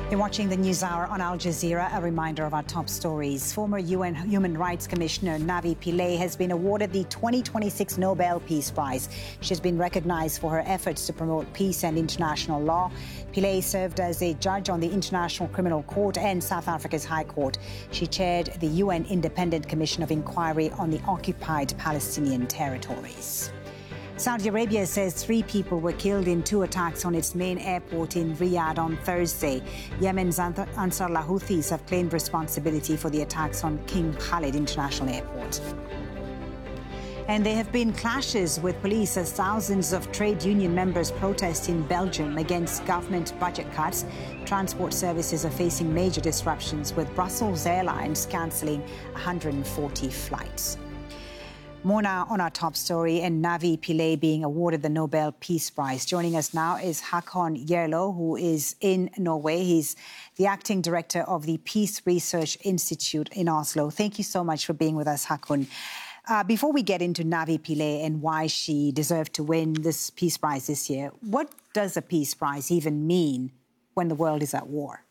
You're watching the News Hour on Al Jazeera. A reminder of our top stories. Former UN Human Rights Commissioner Navi Pillay has been awarded the 2026 Nobel Peace Prize. She's been recognized for her efforts to promote peace and international law. Pillay served as a judge on the International Criminal Court and South Africa's High Court. She chaired the UN Independent Commission of Inquiry on the occupied Palestinian territories. Saudi Arabia says 3 people were killed in 2 attacks on its main airport in Riyadh on Thursday. Yemen's Ansarullah Houthis have claimed responsibility for the attacks on King Khalid International Airport. And there have been clashes with police as thousands of trade union members protest in Belgium against government budget cuts. Transport services are facing major disruptions, with Brussels Airlines cancelling 140 flights. More now on our top story, and Navi Pillay being awarded the Nobel Peace Prize. Joining us now is Håkon Gjerlo, who is in Norway. He's the acting director of the Peace Research Institute in Oslo. Thank you so much for being with us, Håkon. Before we get into Navi Pillay and why she deserved to win this Peace Prize this year, what does a Peace Prize even mean when the world is at war?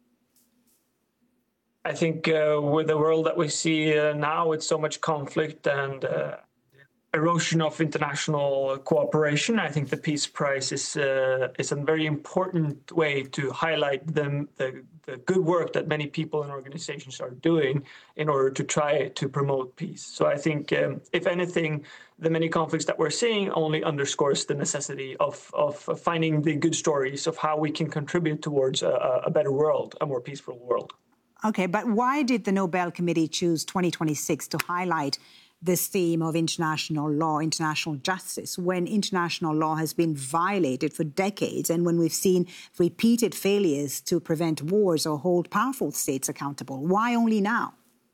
I think with the world that we see now, with so much conflict and erosion of international cooperation, I think the Peace Prize is a very important way to highlight the good work that many people and organizations are doing in order to try to promote peace. So I think, if anything, the many conflicts that we're seeing only underscores the necessity of finding the good stories of how we can contribute towards a better world, a more peaceful world. Okay, but why did the Nobel Committee choose 2026 to highlight this theme of international law, international justice, when international law has been violated for decades and when we've seen repeated failures to prevent wars or hold powerful states accountable? Why only now?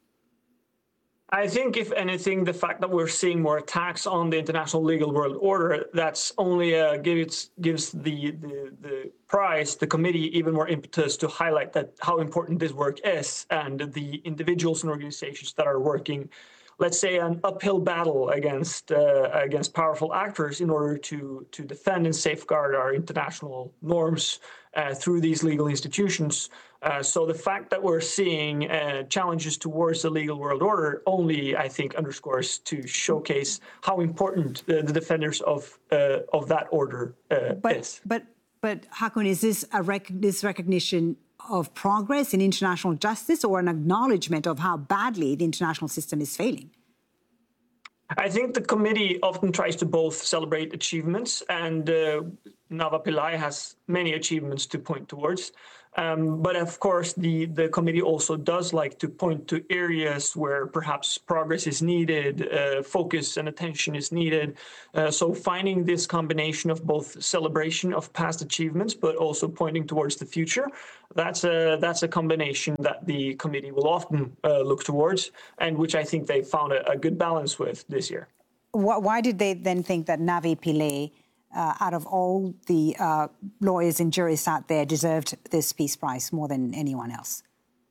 I think, if anything, the fact that we're seeing more attacks on the international legal world order, that's only gives the prize, the committee, even more impetus to highlight that how important this work is, and the individuals and organizations that are working, let's say, an uphill battle against powerful actors in order to defend and safeguard our international norms through these legal institutions. So the fact that we're seeing challenges towards the legal world order only, I think, underscores to showcase how important the defenders of that order is. But Håkon, is this this recognition of progress in international justice or an acknowledgement of how badly the international system is failing? I think the committee often tries to both celebrate achievements, and Navi Pillay has many achievements to point towards. But of course, the committee also does like to point to areas where perhaps progress is needed, focus and attention is needed. So finding this combination of both celebration of past achievements, but also pointing towards the future, that's a combination that the committee will often look towards, and which I think they found a good balance with this year. Why did they then think that Navi Pillay, out of all the lawyers and jurists out there, deserved this Peace Prize more than anyone else?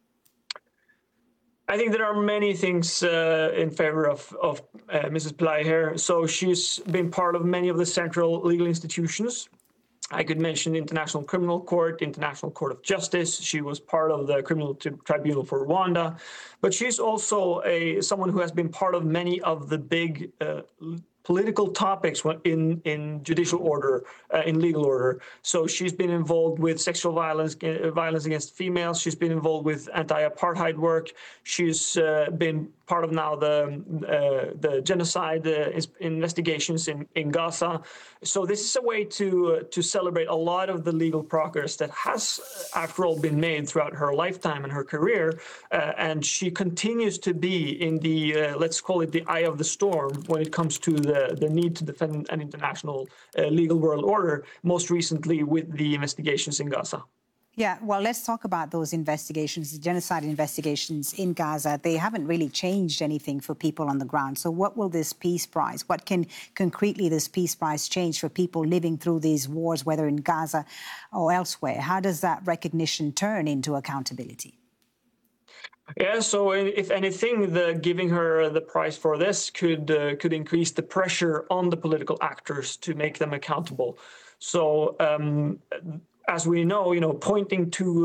I think there are many things in favor of Mrs. Pillay here. So she's been part of many of the central legal institutions. I could mention the International Criminal Court, International Court of Justice. She was part of the Criminal Tribunal for Rwanda. But she's also someone who has been part of many of the big political topics in judicial order, in legal order. So she's been involved with sexual violence against females. She's been involved with anti-apartheid work. She's been part of now the genocide investigations in Gaza. So this is a way to celebrate a lot of the legal progress that has, after all, been made throughout her lifetime and her career. And she continues to be in the, let's call it the eye of the storm when it comes to the need to defend an international legal world order, most recently with the investigations in Gaza. Yeah, well, let's talk about those investigations, the genocide investigations in Gaza. They haven't really changed anything for people on the ground. So what will this Peace Prize, what can concretely this Peace Prize change for people living through these wars, whether in Gaza or elsewhere? How does that recognition turn into accountability? Yeah, so if anything, giving her the prize for this could increase the pressure on the political actors to make them accountable. So as we know, pointing to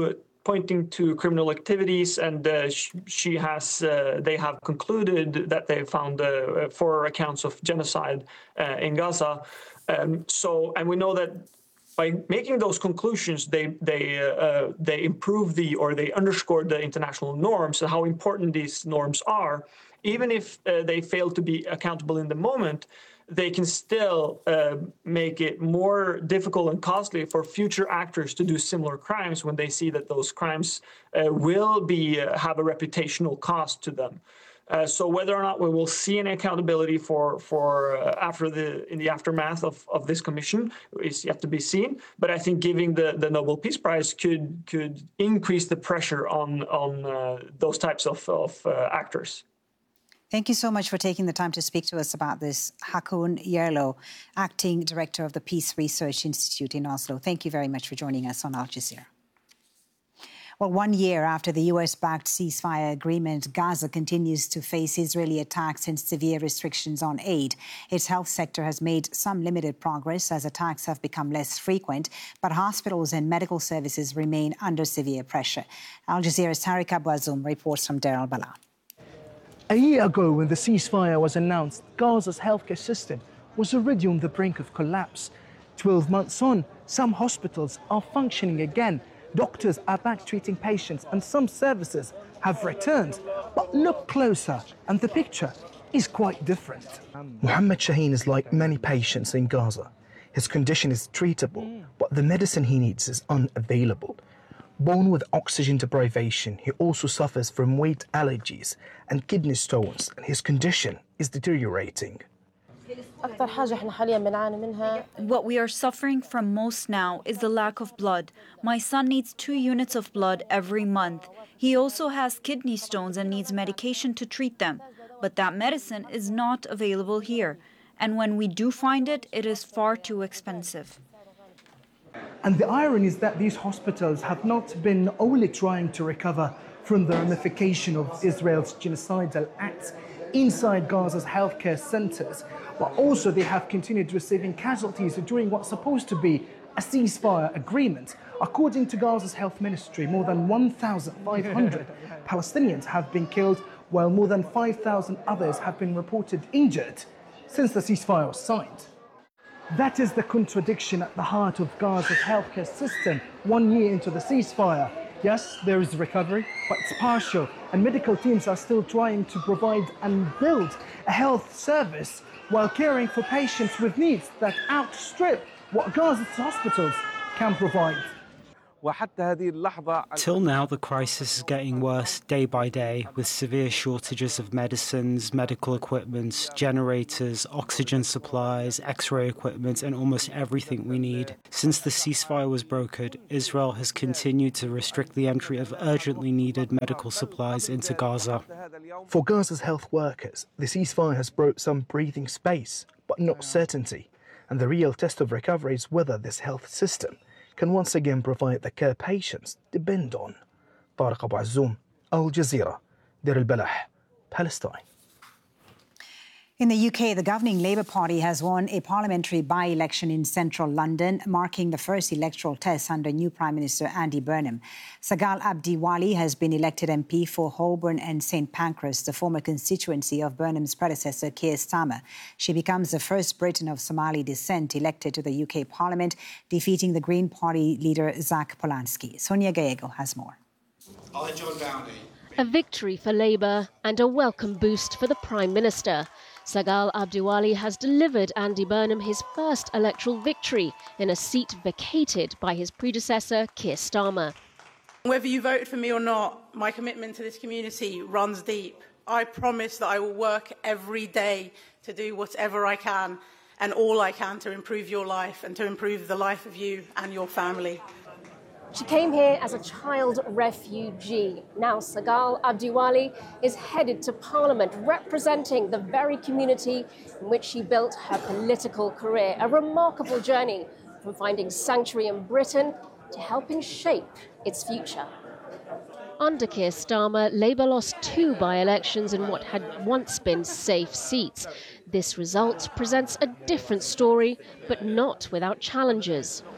pointing to criminal activities, and they have concluded that they found 4 accounts of genocide in Gaza. And we know that by making those conclusions, they improve they underscore the international norms and how important these norms are. Even if they fail to be accountable in the moment, they can still make it more difficult and costly for future actors to do similar crimes when they see that those crimes will have a reputational cost to them. So whether or not we will see an accountability in the aftermath of this commission is yet to be seen. But I think giving the Nobel Peace Prize could increase the pressure on those types of actors. Thank you so much for taking the time to speak to us about this. Haakon Gjerlo, Acting Director of the Peace Research Institute in Oslo. Thank you very much for joining us on Al Jazeera. Well, 1 year after the US-backed ceasefire agreement, Gaza continues to face Israeli attacks and severe restrictions on aid. Its health sector has made some limited progress as attacks have become less frequent, but hospitals and medical services remain under severe pressure. Al Jazeera's Tariq Abou-Azzoum reports from Deir al-Balah. A year ago, when the ceasefire was announced, Gaza's healthcare system was already on the brink of collapse. 12 months on, some hospitals are functioning again. Doctors are back treating patients and some services have returned. But look closer and the picture is quite different. Mohammed Shaheen is like many patients in Gaza. His condition is treatable, but the medicine he needs is unavailable. Born with oxygen deprivation, he also suffers from weight allergies and kidney stones, and his condition is deteriorating. What we are suffering from most now is the lack of blood. My son needs 2 units of blood every month. He also has kidney stones and needs medication to treat them. But that medicine is not available here. And when we do find it, it is far too expensive. And the irony is that these hospitals have not been only trying to recover from the ramification of Israel's genocidal acts inside Gaza's healthcare centers, but also they have continued receiving casualties during what's supposed to be a ceasefire agreement. According to Gaza's health ministry, more than 1,500 Palestinians have been killed, while more than 5,000 others have been reported injured since the ceasefire was signed. That is the contradiction at the heart of Gaza's healthcare system 1 year into the ceasefire. Yes, there is recovery, but it's partial, and medical teams are still trying to provide and build a health service while caring for patients with needs that outstrip what Gaza's hospitals can provide. Till now, the crisis is getting worse day by day, with severe shortages of medicines, medical equipment, generators, oxygen supplies, X-ray equipment, and almost everything we need. Since the ceasefire was brokered, Israel has continued to restrict the entry of urgently needed medical supplies into Gaza. For Gaza's health workers, the ceasefire has brought some breathing space, but not certainty. And the real test of recovery is whether this health system can once again provide the care patients depend on. Tariq Abou-Azzoum, Al Jazeera, Deir al-Balah, Palestine. In the UK, the governing Labour Party has won a parliamentary by-election in central London, marking the first electoral test under new Prime Minister Andy Burnham. Sagal Abdiwali has been elected MP for Holborn and St Pancras, the former constituency of Burnham's predecessor, Keir Starmer. She becomes the first Briton of Somali descent elected to the UK Parliament, defeating the Green Party leader Zach Polanski. Sonia Gallego has more. A victory for Labour and a welcome boost for the Prime Minister. Sagal Abdiwali has delivered Andy Burnham his first electoral victory in a seat vacated by his predecessor, Keir Starmer. Whether you voted for me or not, my commitment to this community runs deep. I promise that I will work every day to do whatever I can and all I can to improve your life and to improve the life of you and your family. She came here as a child refugee. Now Sagal Abdiwali is headed to Parliament, representing the very community in which she built her political career. A remarkable journey from finding sanctuary in Britain to helping shape its future. Under Keir Starmer, Labour lost 2 by-elections in what had once been safe seats. This result presents a different story, but not without challenges.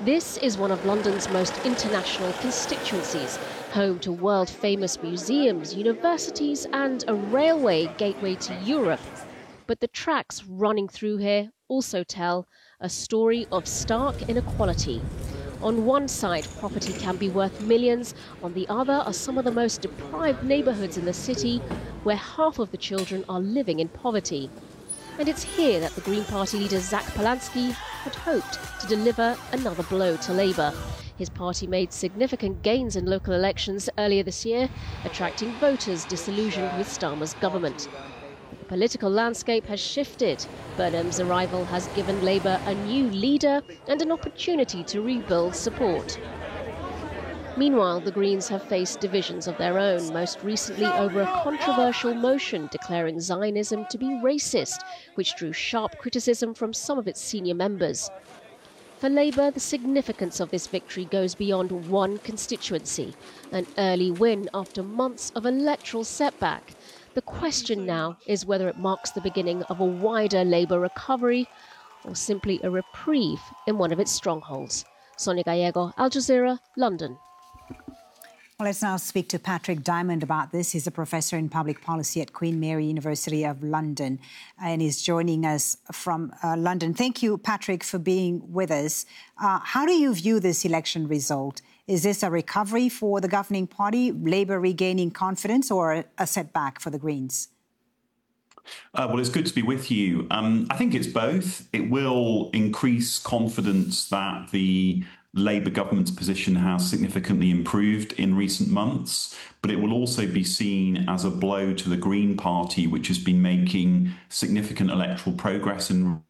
This is one of London's most international constituencies, home to world-famous museums, universities and a railway gateway to Europe. But the tracks running through here also tell a story of stark inequality. On one side, property can be worth millions. On the other are some of the most deprived neighbourhoods in the city, where half of the children are living in poverty. And it's here that the Green Party leader Zach Polański had hoped to deliver another blow to Labour. His party made significant gains in local elections earlier this year, attracting voters disillusioned with Starmer's government. The political landscape has shifted. Burnham's arrival has given Labour a new leader and an opportunity to rebuild support. Meanwhile, the Greens have faced divisions of their own, most recently over a controversial motion declaring Zionism to be racist, which drew sharp criticism from some of its senior members. For Labour, the significance of this victory goes beyond one constituency, an early win after months of electoral setback. The question now is whether it marks the beginning of a wider Labour recovery or simply a reprieve in one of its strongholds. Sonia Gallego, Al Jazeera, London. Well, let's now speak to Patrick Diamond about this. He's a professor in public policy at Queen Mary University of London and he's joining us from London. Thank you, Patrick, for being with us. How do you view this election result? Is this a recovery for the governing party, Labour regaining confidence, or a setback for the Greens? Well, it's good to be with you. I think it's both. It will increase confidence that the Labour government's position has significantly improved in recent months, but it will also be seen as a blow to the Green Party, which has been making significant electoral progress in.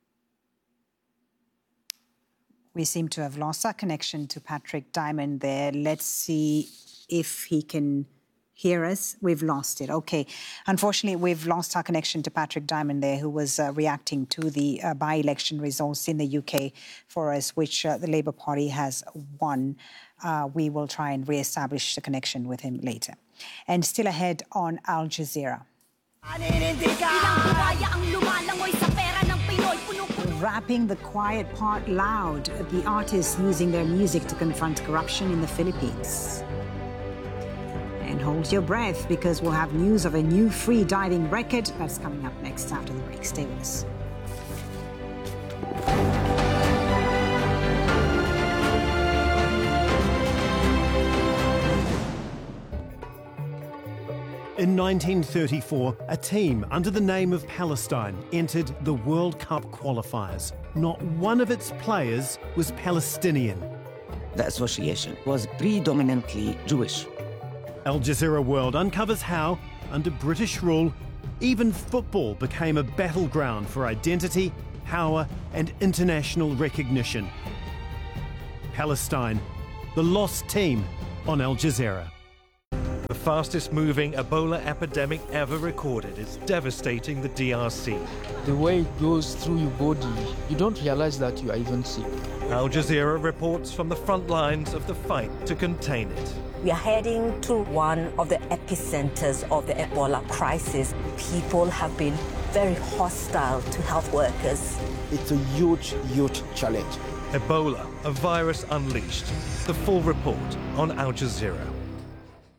We seem to have lost our connection to Patrick Diamond there. Let's see if he can hear us. We've lost it. OK. Unfortunately, we've lost our connection to Patrick Diamond there, who was reacting to the by-election results in the UK for us, which the Labour Party has won. We will try and re-establish the connection with him later. And still ahead on Al Jazeera. Rapping the quiet part loud, the artists using their music to confront corruption in the Philippines. And hold your breath, because we'll have news of a new free diving record. That's coming up next after the break. Stay with us. In 1934, a team under the name of Palestine entered the World Cup qualifiers. Not one of its players was Palestinian. The association was predominantly Jewish. Al Jazeera World uncovers how, under British rule, even football became a battleground for identity, power and international recognition. Palestine, the lost team on Al Jazeera. The fastest moving Ebola epidemic ever recorded is devastating the DRC. The way it goes through your body, you don't realize that you are even sick. Al Jazeera reports from the front lines of the fight to contain it. We are heading to one of the epicenters of the Ebola crisis. People have been very hostile to health workers. It's a huge, huge challenge. Ebola, a virus unleashed. The full report on Al Jazeera.